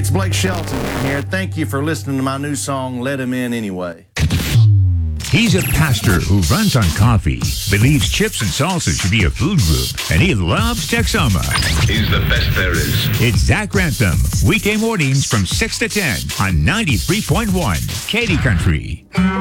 it's Blake Shelton here. Thank you for listening to my new song, Let Him In Anyway. He's a pastor who runs on coffee, believes chips and salsa should be a food group, and he loves Texoma. He's the best there is. It's Zach Grantham, weekday mornings from 6 to 10 on 93.1 Katy Country.